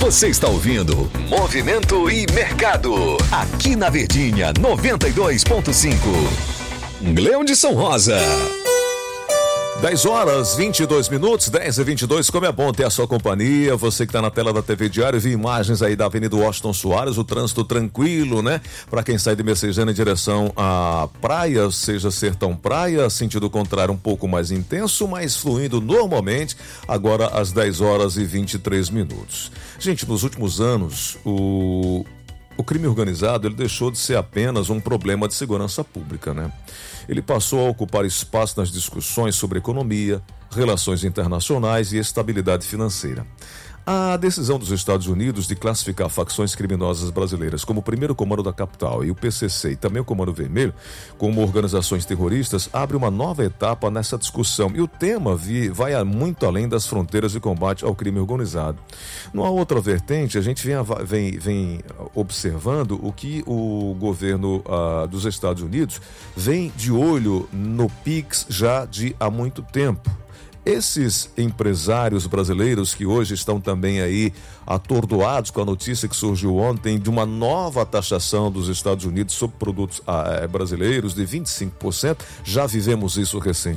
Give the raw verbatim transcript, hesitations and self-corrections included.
Você está ouvindo Movimento e Mercado, aqui na Verdinha noventa e dois ponto cinco. Gleudson Rosa. dez horas, vinte e dois minutos, dez e vinte e dois, como é bom ter a sua companhia, você que está na tela da T V Diário, vi imagens aí da Avenida Washington Soares, o trânsito tranquilo, né? Para quem sai de Messejana em direção à praia, seja Sertão Praia, sentido contrário um pouco mais intenso, mas fluindo normalmente, agora às dez horas e vinte e três minutos. Gente, nos últimos anos, o... O crime organizado, ele deixou de ser apenas um problema de segurança pública, né? Ele passou a ocupar espaço nas discussões sobre economia, relações internacionais e estabilidade financeira. A decisão dos Estados Unidos de classificar facções criminosas brasileiras como o primeiro comando da capital e o P C C e também o Comando Vermelho como organizações terroristas abre uma nova etapa nessa discussão. E o tema vi, vai muito além das fronteiras de combate ao crime organizado. Numa outra vertente, a gente vem, vem, vem observando o que o governo uh, dos Estados Unidos vem de olho no Pix já de há muito tempo. Esses empresários brasileiros que hoje estão também aí atordoados com a notícia que surgiu ontem de uma nova taxação dos Estados Unidos sobre produtos ah, brasileiros de vinte e cinco por cento, já vivemos isso recentemente.